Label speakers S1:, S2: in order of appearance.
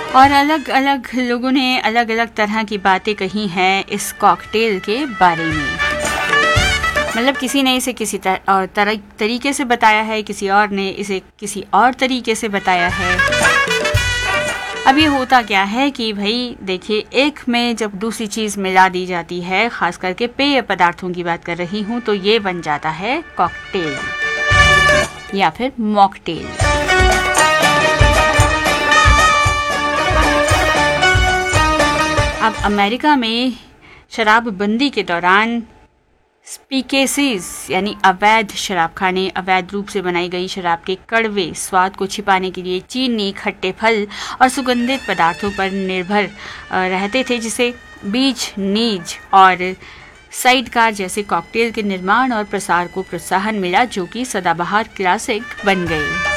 S1: और अलग अलग लोगों ने अलग अलग तरह की बातें कही हैं इस कॉकटेल के बारे में। मतलब किसी ने इसे किसी तरीके से बताया है, किसी और ने इसे किसी और तरीके से बताया है। अब ये होता क्या है कि भाई देखिए, एक में जब दूसरी चीज़ मिला दी जाती है, खास करके पेय पदार्थों की बात कर रही हूँ, तो ये बन जाता है कॉकटेल या फिर मॉकटेल। अब अमेरिका में शराबबंदी के दौरान स्पीकेसीज यानी अवैध शराब खाने, अवैध रूप से बनाई गई शराब के कड़वे स्वाद को छिपाने के लिए चीनी, खट्टे फल और सुगंधित पदार्थों पर निर्भर रहते थे, जिसे बीच, नीज और साइडकार जैसे कॉकटेल के निर्माण और प्रसार को प्रोत्साहन मिला, जो कि सदाबहार क्लासिक बन गए।